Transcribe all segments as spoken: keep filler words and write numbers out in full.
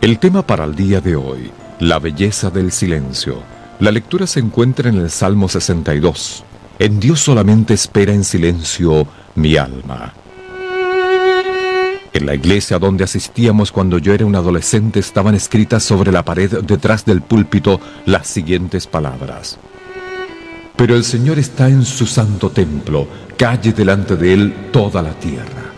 El tema para el día de hoy, la belleza del silencio. La lectura se encuentra en el Salmo sesenta y dos. En Dios solamente espera en silencio mi alma. En la iglesia donde asistíamos cuando yo era un adolescente estaban escritas sobre la pared detrás del púlpito las siguientes palabras: pero el Señor está en su santo templo, calle delante de él toda la tierra.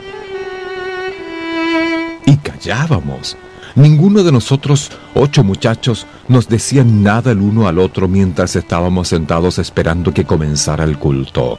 Y callábamos. Ninguno de nosotros, ocho muchachos, nos decía nada el uno al otro mientras estábamos sentados esperando que comenzara el culto.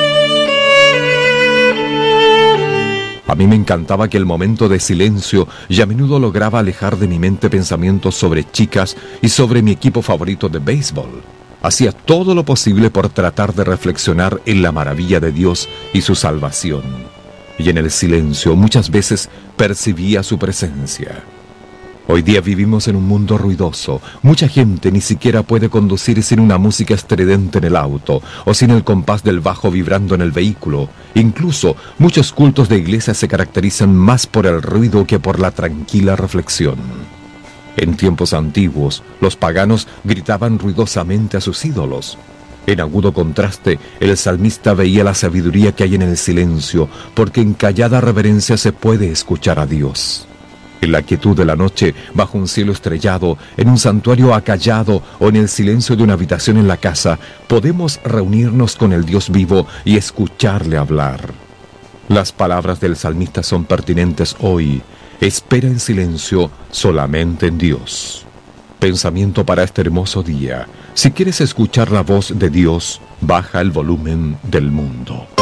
A mí me encantaba aquel momento de silencio y a menudo lograba alejar de mi mente pensamientos sobre chicas y sobre mi equipo favorito de béisbol. Hacía todo lo posible por tratar de reflexionar en la maravilla de Dios y su salvación. Y en el silencio muchas veces percibía su presencia. Hoy día vivimos en un mundo ruidoso. Mucha gente ni siquiera puede conducir sin una música estridente en el auto o sin el compás del bajo vibrando en el vehículo. Incluso muchos cultos de iglesia se caracterizan más por el ruido que por la tranquila reflexión. En tiempos antiguos, los paganos gritaban ruidosamente a sus ídolos. En agudo contraste, el salmista veía la sabiduría que hay en el silencio, porque en callada reverencia se puede escuchar a Dios. En la quietud de la noche, bajo un cielo estrellado, en un santuario acallado o en el silencio de una habitación en la casa, podemos reunirnos con el Dios vivo y escucharle hablar. Las palabras del salmista son pertinentes hoy. Espera en silencio solamente en Dios. Pensamiento para este hermoso día. Si quieres escuchar la voz de Dios, baja el volumen del mundo.